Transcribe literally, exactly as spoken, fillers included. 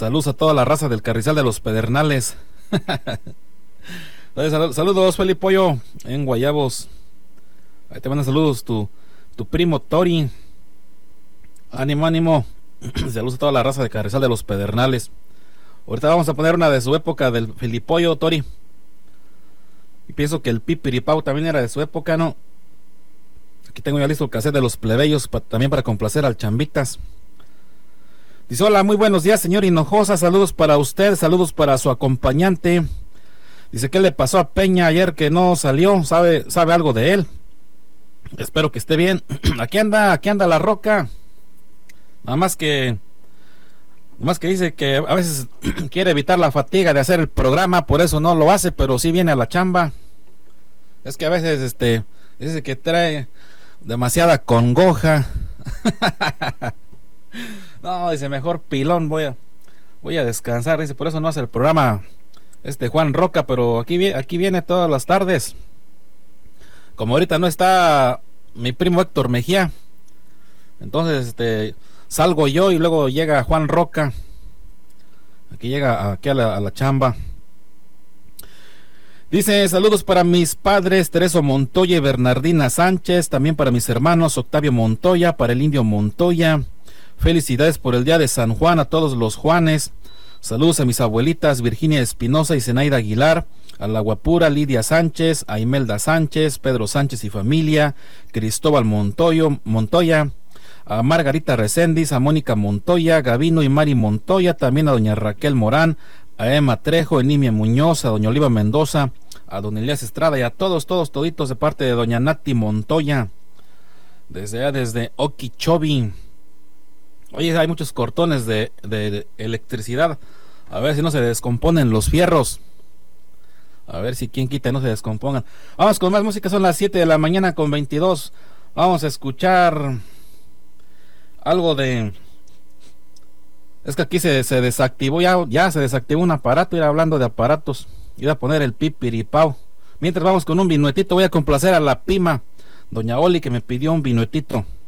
Saludos a toda la raza del Carrizal de los Pedernales. Saludos, Felipe Pollo, en Guayabos. Ahí te mandan saludos tu, tu primo Tori. Ánimo, ánimo. Saludos a toda la raza del Carrizal de los Pedernales. Ahorita vamos a poner una de su época del Filipollo, Tori. Y pienso que el Pipiripau también era de su época, ¿no? Aquí tengo ya listo el cassette de los plebeyos, pa, también para complacer al Chambitas. Dice: hola, muy buenos días, señor Hinojosa. Saludos para usted, saludos para su acompañante. Dice: ¿qué le pasó a Peña ayer que no salió? ¿Sabe, sabe algo de él? Espero que esté bien. Aquí anda, aquí anda la Roca. Nada más que... Nada más que dice que a veces quiere evitar la fatiga de hacer el programa, por eso no lo hace, pero sí viene a la chamba. Es que a veces este dice que trae demasiada congoja. No, dice, mejor pilón, voy a voy a descansar, dice, por eso no hace el programa este Juan Roca, pero aquí aquí viene todas las tardes. Como ahorita no está mi primo Héctor Mejía, entonces este salgo yo y luego llega Juan Roca. Aquí llega aquí a la, a la chamba. Dice: saludos para mis padres Tereso Montoya y Bernardina Sánchez, también para mis hermanos Octavio Montoya, para el Indio Montoya. Felicidades por el día de San Juan a todos los Juanes. Saludos a mis abuelitas Virginia Espinosa y Zenaida Aguilar, a la guapura Lidia Sánchez, a Imelda Sánchez, Pedro Sánchez y familia, Cristóbal Montoyo, Montoya, a Margarita Reséndiz, a Mónica Montoya, Gavino y Mari Montoya, también a doña Raquel Morán, a Emma Trejo, Enimia Muñoz, a doña Oliva Mendoza, a don Elías Estrada y a todos, todos, toditos de parte de doña Nati Montoya, desde allá, desde Okeechobee. Oye, hay muchos cortones de, de, de electricidad, a ver si no se descomponen los fierros, a ver si quien quita no se descompongan. Vamos con más música, son las siete de la mañana con veintidós, vamos a escuchar algo de... Es que aquí se, se desactivó, ya, ya se desactivó un aparato, ir hablando de aparatos, iba a poner el Pipiripau. Mientras vamos con un vinuetito, voy a complacer a la Pima, doña Oli, que me pidió un vinuetito.